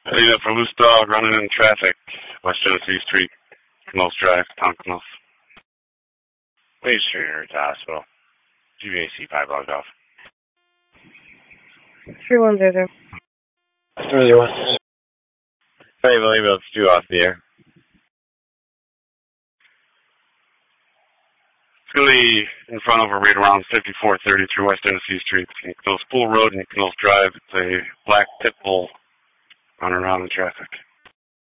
Heading up for loose dog running in traffic. West Genesee Street, Knowles Drive, Town Knowles. Wait, Street to hospital. GVAC 5 logged off. 3100. 31. Hey, William, it's 2 off the air. It's going to be in front of or right around 5430 through West Genesee Street. Knowles Pool Road and Knowles Drive. It's a black pit bull running around in traffic.